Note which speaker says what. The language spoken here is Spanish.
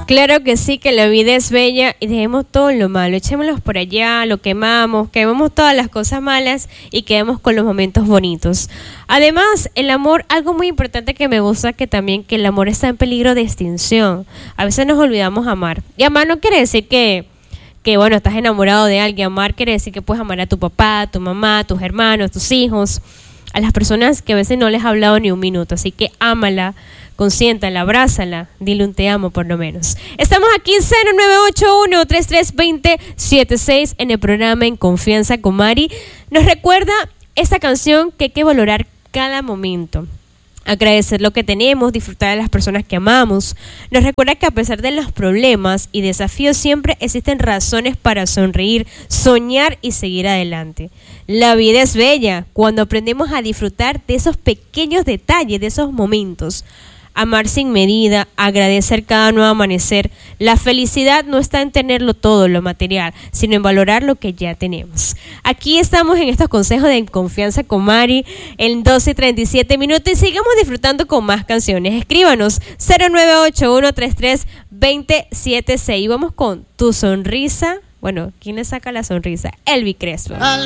Speaker 1: Claro que sí, que la vida es bella y dejemos todo lo malo, echémoslos por allá, lo quemamos todas las cosas malas y quedemos con los momentos bonitos. Además, el amor, algo muy importante que me gusta que también que el amor está en peligro de extinción. A veces nos olvidamos amar. Y amar no quiere decir que bueno, estás enamorado de alguien. Amar quiere decir que puedes amar a tu papá, a tu mamá, a tus hermanos, a tus hijos, a las personas que a veces no les has hablado ni un minuto. Así que ámala, consiéntala, abrázala, dile un te amo por lo menos. Estamos aquí en 0981-3320-76 en el programa En Confianza con Mari. Nos recuerda esta canción que hay que valorar cada momento. Agradecer lo que tenemos, disfrutar de las personas que amamos. Nos recuerda que a pesar de los problemas y desafíos siempre existen razones para sonreír, soñar y seguir adelante. La vida es bella cuando aprendemos a disfrutar de esos pequeños detalles, de esos momentos. Amar sin medida, agradecer cada nuevo amanecer. La felicidad no está en tenerlo todo, lo material, sino en valorar lo que ya tenemos. Aquí estamos en estos consejos de En Confianza con Mari en 12:37 y sigamos disfrutando con más canciones. Escríbanos 0981-3320-76. Vamos con Tu Sonrisa. Bueno, ¿quién le saca la sonrisa? Elvi Crespo.